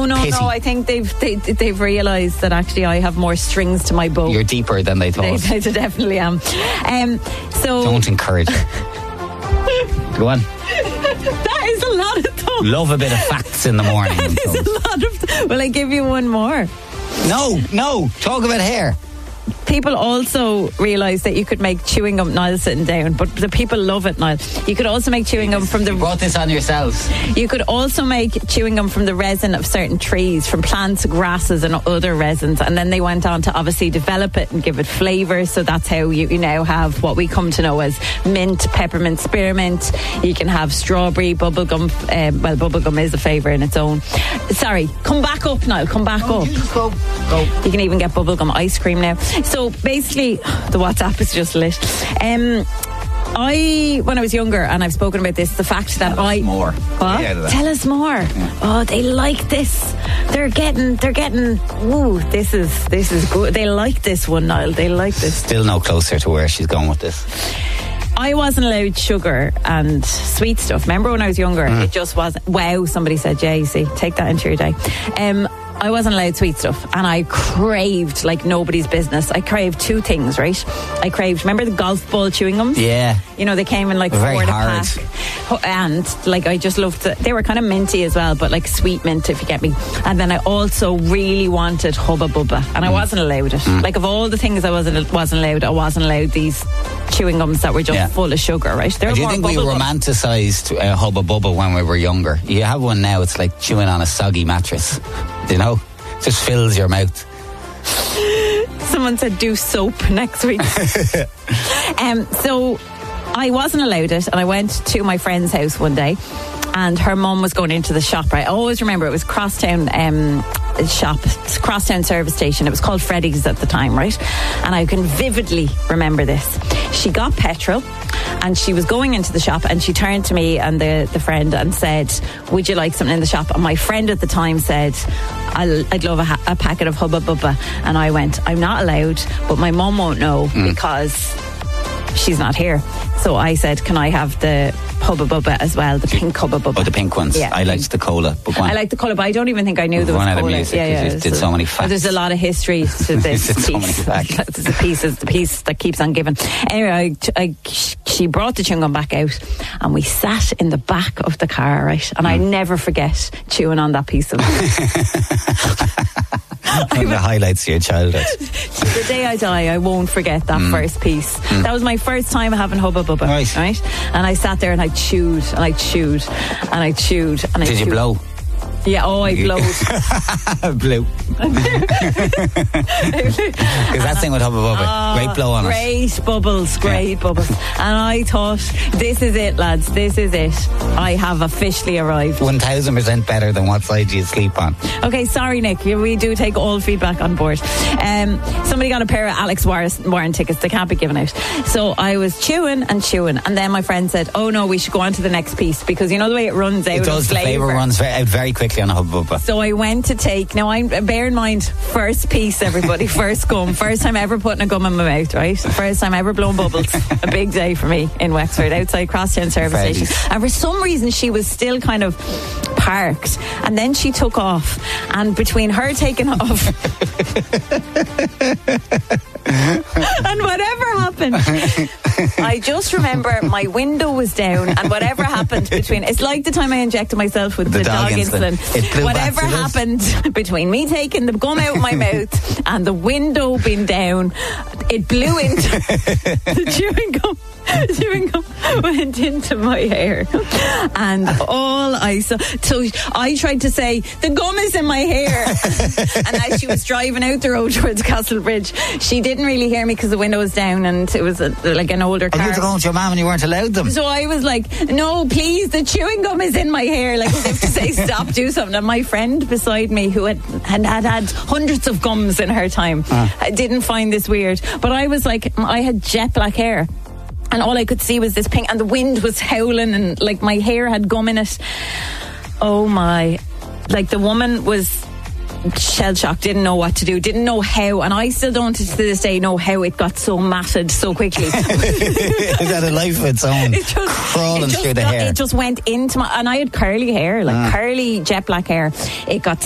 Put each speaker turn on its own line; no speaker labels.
Pity.
I think they've realised that actually I have more strings to my bow.
You're deeper than they thought.
They definitely am. So
don't encourage it. Go on.
That is a lot of thought.
Love a bit of facts in the morning.
That is a lot of Will I give you one more?
No. Talk about hair.
People also realise that you could make chewing gum, Niall sitting down, but the people love it, Niall. You could also make chewing gum from the...
You brought this on yourselves.
You could also make chewing gum from the resin of certain trees, from plants, grasses and other resins, and then they went on to obviously develop it and give it flavour, so that's how you now have what we come to know as mint, peppermint, spearmint. You can have strawberry, bubblegum. Well, bubblegum is a flavour in its own. Sorry, come back up, Niall, come back up.
Go.
You can even get bubblegum ice cream now. So basically, the WhatsApp is just lit. When I was younger, and I've spoken about this, the fact that
Tell us more.
What? Tell us more.
Yeah.
Oh, they like this. They're getting. Ooh, this is good. They like this one, Niall. They like this.
Still no closer to where she's going with this.
I wasn't allowed sugar and sweet stuff. Remember when I was younger? It just wasn't. Wow, somebody said, yeah, you see, take that into your day. I wasn't allowed sweet stuff, and I craved like nobody's business. I craved two things, right? I craved, remember the golf ball chewing gums?
Yeah.
You know, they came in like
Very
4 in a
hard.
pack. And like I just loved it. They were kind of minty as well, but like sweet mint, if you get me. And then I also really wanted Hubba Bubba, and I wasn't allowed it. Like of all the things I wasn't allowed these chewing gums that were just full of sugar, right?
Do you think we romanticised Hubba Bubba when we were younger? You have one now, it's like chewing on a soggy mattress. You know? Just fills your mouth.
Someone said do soap next week. So I wasn't allowed it, and I went to my friend's house one day, and her mum was going into the shop, right? I always remember it was Crosstown shop, Crosstown service station. It was called Freddy's at the time, right? And I can vividly remember this. She got petrol and she was going into the shop, and she turned to me and the friend and said, would you like something in the shop? And my friend at the time said, I'd love a packet of Hubba Bubba. And I went, I'm not allowed, but my mum won't know because she's not here. So I said, can I have the Hubba Bubba as well, the pink Hubba Bubba?
Oh, the pink ones.
Yeah.
I liked the cola.
I like the cola, but I don't even think I knew there was
run out
cola.
of music because you did so many facts.
There's a lot of history to this piece.
So many facts.
It's the piece that keeps on giving. Anyway, she brought the chewing gum back out, and we sat in the back of the car, right? And I never forget chewing on that piece of
One of the highlights of your childhood.
The day I die, I won't forget that first piece. That was my first time having Hubba Bubba. Right? And I sat there and I chewed and I chewed and I chewed and I chewed.
Did you blow?
Yeah, I blowed.
Blew. Because that thing with Hubba Bubba, great blow on
Great bubbles, great bubbles. And I thought, this is it, lads, this is it. I have officially arrived.
1000% better than what side you sleep on.
Okay, sorry, Nick. We do take all feedback on board. Somebody got a pair of Alex Warren tickets. They can't be given out. So I was chewing, and then my friend said, oh no, we should go on to the next piece, because you know the way it runs out.
It does. The flavour runs out very quickly on a Hubba Bubba.
So I went to take, now bear in mind, first piece, everybody, first gum, first time ever putting a gum in my mouth, right? First time ever blowing bubbles. A big day for me in Wexford, outside Crosstown service station. And for some reason she was still kind of parked, and then she took off, and between her taking off and whatever happened, I just remember my window was down, and whatever happened between, it's like the time I injected myself with the dog insulin. Whatever happened between me taking the gum out of my mouth and the window being down, it blew into the chewing gum. Chewing gum went into my hair, and all I saw. So I tried to say, the gum is in my hair. And as she was driving out the road towards Castlebridge, she didn't really hear me because the window was down, and it was like an older car.
You had to go with your mum and you weren't allowed them.
So I was like, no, please, the chewing gum is in my hair. Like, as if to say, stop, do something. And my friend beside me, who had hundreds of gums in her time, didn't find this weird. But I was like, I had jet black hair, and all I could see was this pink, and the wind was howling, and like my hair had gum in it. Oh my. Like, the woman was shell-shocked, didn't know what to do, didn't know how, and I still don't to this day know how it got so matted so quickly.
It had a life of its own, crawling through the hair.
It just went into my, and I had curly hair, like curly jet black hair. It got